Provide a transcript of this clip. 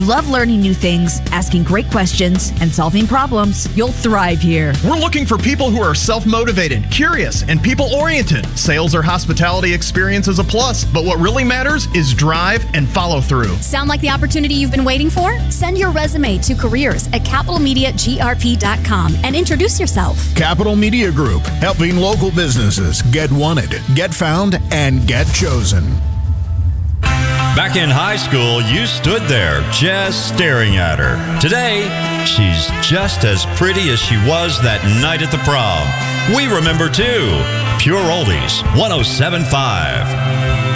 Love learning new things, asking great questions, and solving problems. You'll thrive here. We're looking for people who are self-motivated, curious, and people-oriented. Sales or hospitality experience is a plus, but what really matters is drive and follow-through. Sound like the opportunity you've been waiting for? Send your resume to careers@capitalmediagrp.com and introduce yourself. Capital Media Group, helping local businesses get wanted, get found, and get chosen. Back in high school, you stood there just staring at her. Today, she's just as pretty as she was that night at the prom. We remember too. Pure Oldies 107.5.